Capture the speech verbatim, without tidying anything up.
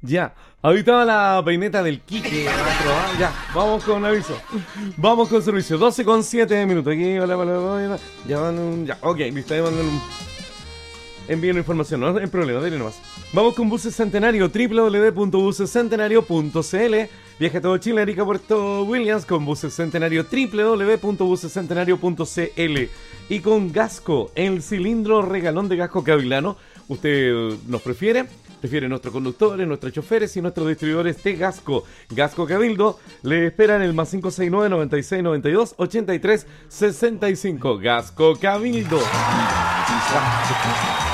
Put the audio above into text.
Ya, ahorita la peineta del Quique. Maestro, ¿ah? Ya, vamos con aviso. Vamos con servicio. doce con siete minutos. Aquí, hola, hola, hola. Ya van un. Ya, ok, listo. Ahí mandan un. Envíen información, no hay problema, dale nomás. Vamos con Buses Centenario, doble u doble u doble u punto buses centenario punto c l. Viaja a todo Chile, Arica, Puerto Williams con Buses Centenario, doble u doble u doble u punto buses centenario punto c l. Y con Gasco, el cilindro regalón de Gasco Gavilano. Usted nos prefiere, prefiere nuestros conductores, nuestros choferes y nuestros distribuidores de Gasco. Gasco Cabildo le esperan el más cinco seis nueve, noventa y seis, noventa y dos, ochenta y tres, sesenta y cinco. Gasco Cabildo.